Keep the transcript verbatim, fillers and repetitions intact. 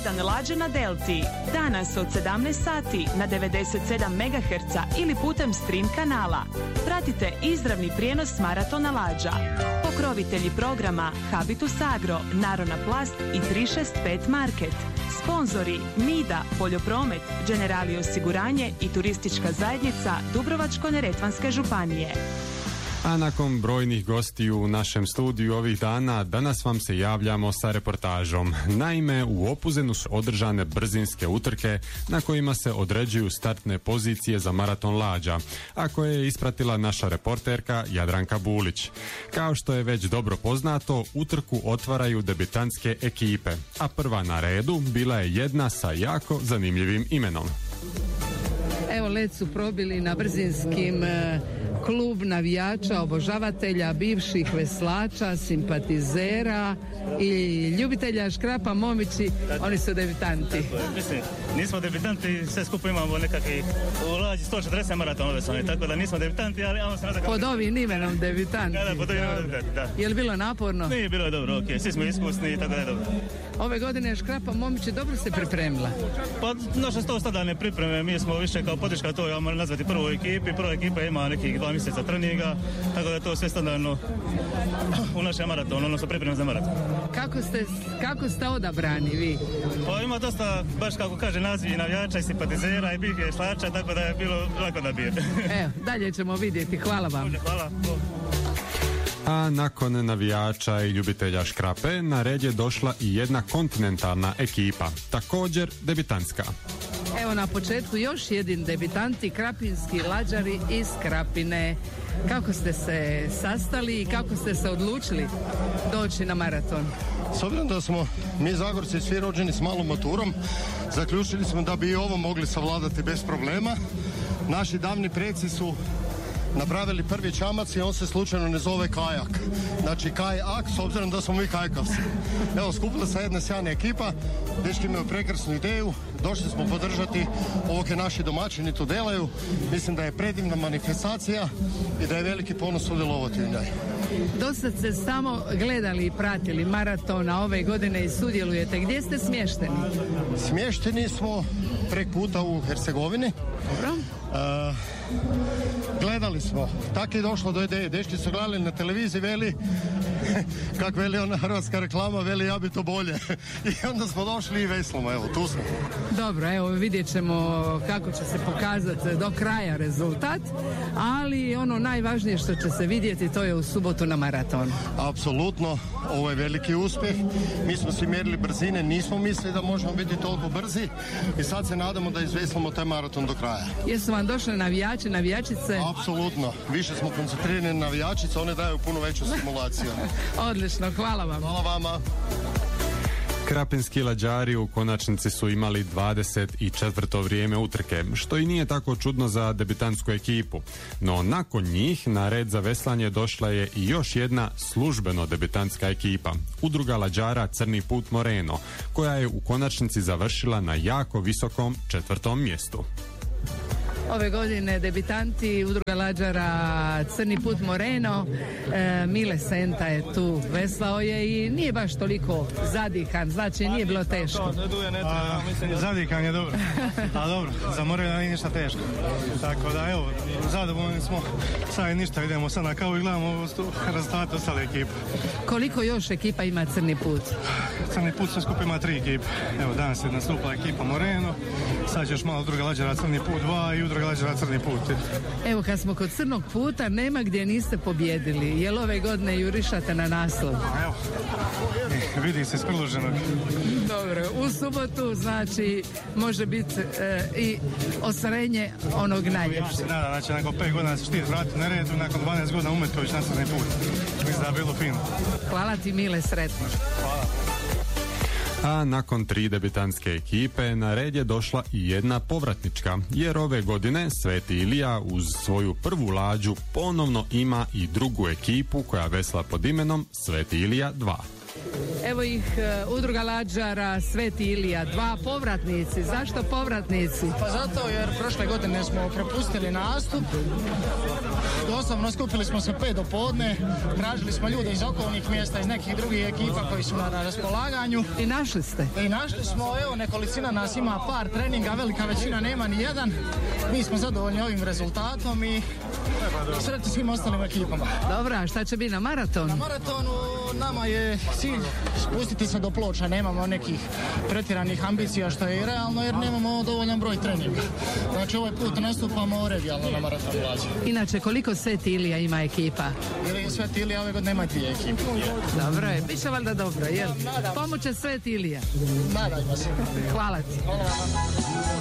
sedam lađe na Delti. Danas od sedamnaest sati na devedeset sedam megaherca ili putem stream kanala. Pratite izravni prijenos maratona lađa. Pokrovitelji programa Habitus Agro, Narona Plast i tri šest pet Market. Sponzori Mida, Poljopromet, Generali osiguranje i turistička zajednica Dubrovačko-neretvanske županije. A nakon brojnih gostiju u našem studiju ovih dana, danas vam se javljamo sa reportažom. Naime, u Opuzenu su održane brzinske utrke na kojima se određuju startne pozicije za maraton lađa, a koje je ispratila naša reporterka Jadranka Bulić. Kao što je već dobro poznato, utrku otvaraju debitantske ekipe, a prva na redu bila je jedna sa jako zanimljivim imenom. Evo, led su probili na brzinskim e, klub navijača, obožavatelja, bivših veslača, simpatizera i ljubitelja škrapa momići, oni su debitanti. Mislim, nismo debitanti, sve skupo imamo nekakvi u lađi sto četrdeset maratona ove same, tako da nismo debitanti, ali ajmo se nazad... Pod ovim imenom debitanti. Da, da, pod ovim imenom debitanti, da. Je li bilo naporno? Nije, bilo je dobro, okej, okay. Svi smo iskusni, tako da je dobro. Ove godine škrapa momići dobro se pripremila. Pa naše sto stadane pripreme, mi smo više kao podrška to, ja moram nazvati prvoj ekipi, prva ekipa ima nekih dva mjeseca treninga, tako da je to sve standardno u našem maratonu, odnosno priprema za maraton. Kako ste, kako ste odabrani vi? Pa ima dosta, baš kako kaže naziv, navijača i simpatizera i bivših veslača, tako da je bilo lako da bije. Evo, dalje ćemo vidjeti, hvala vam. Hvala. A nakon navijača i ljubitelja škrape, na red je došla i jedna kontinentalna ekipa, također debitantska. Evo na početku još jedan debitanti, krapinski lađari iz Krapine. Kako ste se sastali i kako ste se odlučili doći na maraton? S obzirom da smo mi Zagorci svi rođeni s malom maturom, zaključili smo da bi i ovo mogli savladati bez problema. Naši davni preci su napravili prvi čamac i on se slučajno ne zove kajak. Znači kajak, s obzirom da smo mi kajkavci. Evo, skupila se jedna sjajna ekipa, dečki imaju prekrasnu ideju, došli smo podržati ovo ke naši domaćini tu delaju. Mislim da je predivna manifestacija i da je veliki ponos sudjelovati u njoj. Dosta ste samo gledali i pratili maratona ove godine i sudjelujete. Gdje ste smješteni? Smješteni smo prek puta u Hercegovini. Dobro. Uh, gledali smo, tako je došlo do ideje. Dečki su gledali na televiziji, veli kak veli ona hrvatska reklama, veli ja bi to bolje. I onda smo došli i veslamo, evo tu smo. Dobro, evo vidjet ćemo kako će se pokazati do kraja rezultat, ali ono najvažnije što će se vidjeti, to je u subotu na maratonu. Apsolutno, ovo je veliki uspjeh. Mi smo si mjerili brzine, nismo mislili da možemo biti toliko brzi i sad se nadamo da izveslamo taj maraton do kraja. Jesu vam došle navijači, navijačice? Apsolutno, više smo koncentrirani na navijačice, one daju puno veću stimulaciju. Odlično, hvala vam. Hvala vama. Krapinski lađari u konačnici su imali dvadeset četvrto vrijeme utrke, što i nije tako čudno za debitantsku ekipu. No nakon njih na red za veslanje došla je i još jedna službeno debitantska ekipa, udruga lađara Crni put Moreno, koja je u konačnici završila na jako visokom četvrtom mjestu. Ove godine debitanti udruga lađara Crni put Moreno, e, Mile Senta je tu, veslao je i nije baš toliko zadihan, znači nije bilo teško. A, zadihan je dobro, a dobro, za Moreno nije ništa teško. Tako da evo, zadovoljni smo, sad ništa, idemo sad na kavu i gledamo rezultate ostale ekipe. Koliko još ekipa ima Crni put? Crni put sve skupa ima tri ekipe. Evo danas je nastupila ekipa Moreno, sad će još malo udruga lađara Crni put dva i udruga lađara Crni put. Evo kad smo kod Crnog puta, nema gdje niste pobjedili. Jel ove godine jurišate na naslov? Evo, vidi se iz priloženog. Dobro, u subotu znači može biti e, i ostvarenje onog najljepšeg. Da, da, znači nakon pet godina se štit vrati na redu, nakon dvanaest godina Umetković na Crni put. Mislim da je bilo fino. Hvala ti Mile, sretno. Hvala. A nakon tri debitantske ekipe na red je došla i jedna povratnička, jer ove godine Sveti Ilija uz svoju prvu lađu ponovno ima i drugu ekipu koja vesla pod imenom Sveti Ilija dva. Evo ih uh, Udruga lađara Sveti Ilija, dva povratnici. Zašto povratnici? Pa zato jer prošle godine smo propustili nastup. Doslovno skupili smo se pet do podne, tražili smo ljude iz okolnih mjesta, iz nekih drugih ekipa koji su na, na raspolaganju. I našli ste? I našli smo, evo, nekolicina nas ima par treninga, velika većina nema ni jedan. Mi smo zadovoljni ovim rezultatom i sretni svim ostalim ekipama. Dobro, a šta će biti na maratonu? Na maratonu nama je cilj spustiti se do Ploča, nemamo nekih pretjeranih ambicija što je i realno jer nemamo dovoljan broj treninga. Znači ovaj put nastupamo revijalno na maratonu Lađa. Inače, koliko Sveti Ilija ima ekipa? Ili Sveti Ilija ove godine nema dvije ekipe. Dobro je, bit će valjda dobro, jel? Pomoće Sveti Ilija. Nadajmo se. Hvala ti. Hvala vam.